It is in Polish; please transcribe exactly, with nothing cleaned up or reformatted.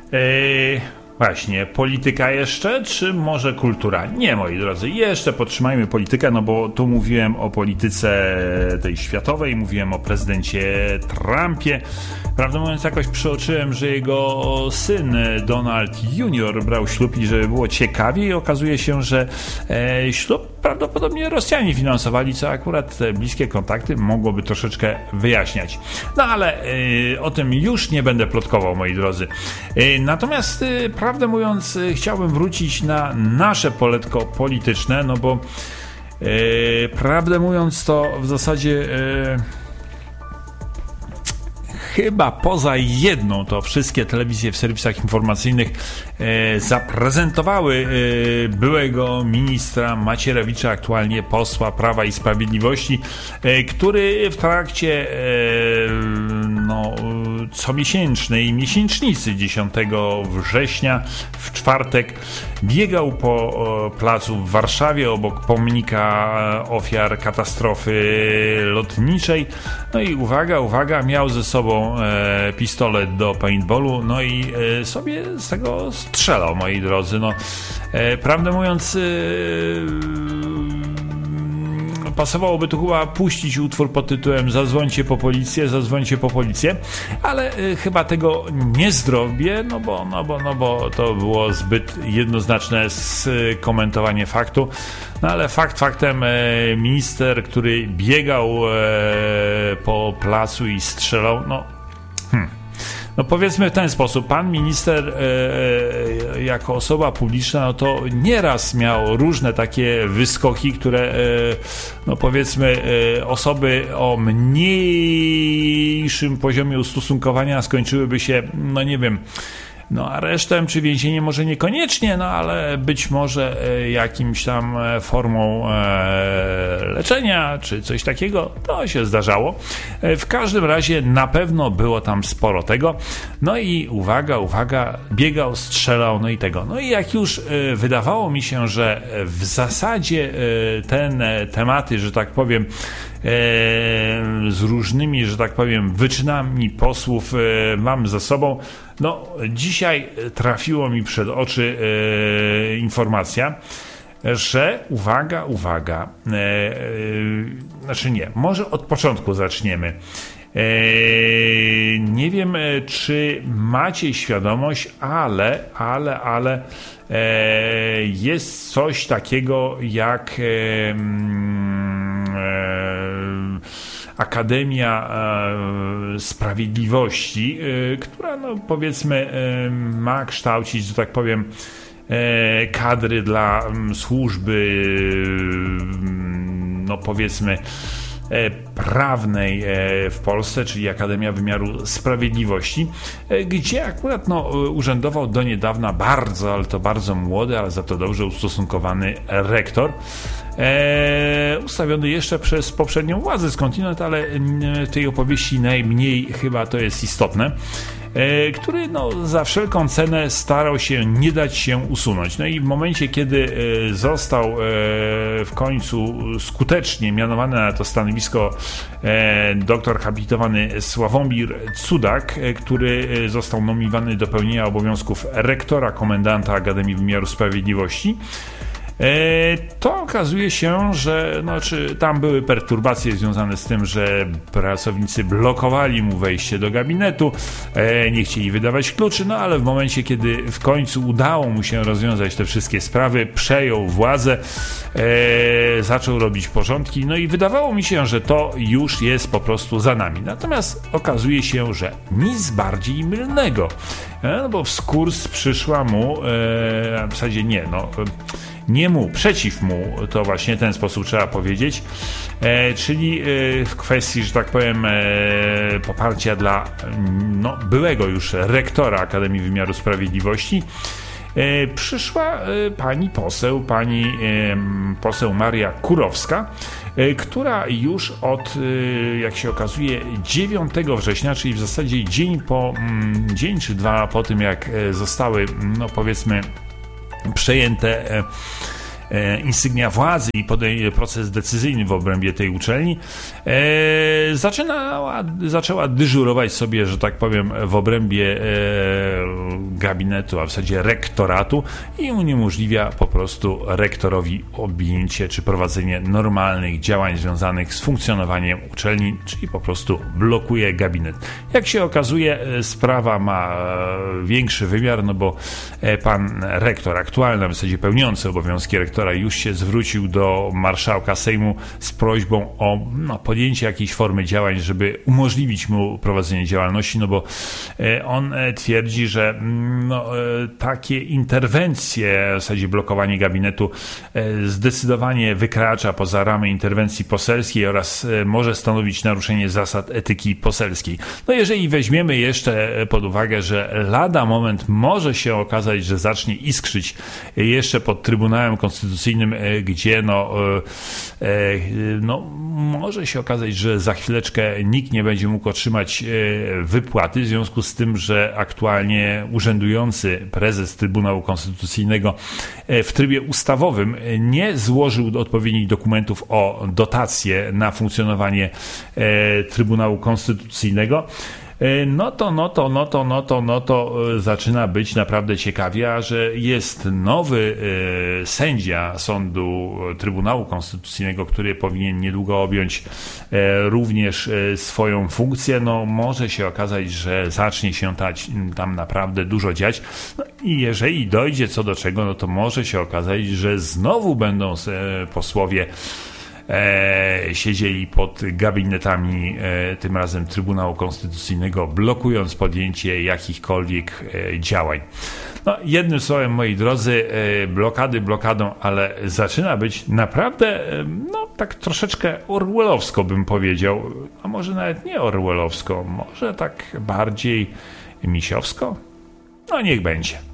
Eee, właśnie, polityka jeszcze, czy może kultura? Nie, moi drodzy, jeszcze podtrzymajmy politykę, no bo tu mówiłem o polityce tej światowej, mówiłem o prezydencie Trumpie. Prawdę mówiąc, jakoś przeoczyłem, że jego syn Donald junior brał ślub i żeby było ciekawiej, okazuje się, że e, ślub prawdopodobnie Rosjanie finansowali, co akurat te bliskie kontakty mogłoby troszeczkę wyjaśniać. No ale e, o tym już nie będę plotkował, moi drodzy. E, natomiast e, prawdę mówiąc, e, chciałbym wrócić na nasze poletko polityczne, no bo e, prawdę mówiąc to w zasadzie e, chyba poza jedną to wszystkie telewizje w serwisach informacyjnych e, zaprezentowały e, byłego ministra Macierewicza, aktualnie posła Prawa i Sprawiedliwości, e, który w trakcie e, no, comiesięcznej miesięcznicy dziesiątego września w czwartek biegał po o, placu w Warszawie obok pomnika ofiar katastrofy lotniczej. No i uwaga, uwaga, miał ze sobą E, pistolet do paintballu, no i e, sobie z tego strzelał, moi drodzy. No, e, prawdę mówiąc, e, pasowałoby tu chyba puścić utwór pod tytułem Zadzwońcie po policję, zadzwońcie po policję, ale e, chyba tego nie zrobię, no bo, no, bo, no bo to było zbyt jednoznaczne skomentowanie faktu. No ale fakt faktem, e, minister, który biegał e, po placu i strzelał, no hmm. No powiedzmy w ten sposób, pan minister e, jako osoba publiczna, no to nieraz miał różne takie wyskoki, które e, no powiedzmy e, osoby o mniejszym poziomie ustosunkowania skończyłyby się, no nie wiem, no aresztem czy więzieniem może niekoniecznie, no ale być może e, jakimś tam e, formą e, leczenia czy coś takiego, to się zdarzało. E, w każdym razie na pewno było tam sporo tego. No i uwaga, uwaga, biegał, strzelał, no i tego. No i jak już e, wydawało mi się, że w zasadzie e, ten e, tematy, że tak powiem, E, z różnymi, że tak powiem, wyczynami posłów e, mam za sobą. No, dzisiaj trafiło mi przed oczy e, informacja, że uwaga, uwaga, e, e, znaczy nie, może od początku zaczniemy. E, nie wiem, czy macie świadomość, ale, ale, ale e, jest coś takiego jak e, e, Akademia e, Sprawiedliwości, e, która no powiedzmy e, ma kształcić, że tak powiem, e, kadry dla m, służby m, no powiedzmy e, prawnej e, w Polsce, czyli Akademia Wymiaru Sprawiedliwości, e, gdzie akurat no, urzędował do niedawna bardzo, ale to bardzo młody, ale za to dobrze ustosunkowany rektor. E, ustawiony jeszcze przez poprzednią władzę skądinąd, ale w tej opowieści najmniej chyba to jest istotne, e, który no, za wszelką cenę starał się nie dać się usunąć. No i w momencie, kiedy e, został e, w końcu skutecznie mianowany na to stanowisko e, doktor habilitowany Sławomir Cudak, e, który został nominowany do pełnienia obowiązków rektora komendanta Akademii Wymiaru Sprawiedliwości, to okazuje się, że no, czy tam były perturbacje związane z tym, że pracownicy blokowali mu wejście do gabinetu, e, nie chcieli wydawać kluczy, no ale w momencie, kiedy w końcu udało mu się rozwiązać te wszystkie sprawy, przejął władzę, e, zaczął robić porządki, no i wydawało mi się, że to już jest po prostu za nami. Natomiast okazuje się, że nic bardziej mylnego, e, no bo w skurs przyszła mu, e, w zasadzie nie, no nie mu, przeciw mu, to właśnie ten sposób trzeba powiedzieć, e, czyli e, w kwestii, że tak powiem, e, poparcia dla no, byłego już rektora Akademii Wymiaru Sprawiedliwości, e, przyszła e, pani poseł, pani e, poseł Maria Kurowska, e, która już od, e, jak się okazuje, dziewiątego września, czyli w zasadzie dzień po, m, dzień czy dwa po tym, jak e, zostały, no powiedzmy, przejęte e, e, insygnia władzy i podejmie proces decyzyjny w obrębie tej uczelni, e, zaczynała, zaczęła dyżurować sobie, że tak powiem, w obrębie e, gabinetu, a w zasadzie rektoratu i uniemożliwia po prostu rektorowi objęcie czy prowadzenie normalnych działań związanych z funkcjonowaniem uczelni, czyli po prostu blokuje gabinet. Jak się okazuje, sprawa ma większy wymiar, no bo pan rektor aktualny, w zasadzie pełniący obowiązki rektora, już się zwrócił do marszałka Sejmu z prośbą o no, podjęcie jakiejś formy działań, żeby umożliwić mu prowadzenie działalności, no bo on twierdzi, że no, takie interwencje, w zasadzie blokowanie gabinetu zdecydowanie wykracza poza ramy interwencji poselskiej oraz może stanowić naruszenie zasad etyki poselskiej. No jeżeli weźmiemy jeszcze pod uwagę, że lada moment może się okazać, że zacznie iskrzyć jeszcze pod Trybunałem Konstytucyjnym, gdzie no, no może się okazać, że za chwileczkę nikt nie będzie mógł otrzymać wypłaty, w związku z tym, że aktualnie urzędujący prezes Trybunału Konstytucyjnego w trybie ustawowym nie złożył odpowiednich dokumentów o dotację na funkcjonowanie Trybunału Konstytucyjnego, no to, no to, no to, no to, no to zaczyna być naprawdę ciekawie, a że jest nowy e, sędzia sądu Trybunału Konstytucyjnego, który powinien niedługo objąć e, również e, swoją funkcję, no może się okazać, że zacznie się tać, tam naprawdę dużo dziać. No i jeżeli dojdzie co do czego, no to może się okazać, że znowu będą e, posłowie E, siedzieli pod gabinetami, e, tym razem Trybunału Konstytucyjnego, blokując podjęcie jakichkolwiek e, działań. No, jednym słowem, moi drodzy, e, blokady blokadą, ale zaczyna być naprawdę, e, no tak troszeczkę orwellowsko bym powiedział, a może nawet nie orwellowsko, może tak bardziej misiowsko? No niech będzie.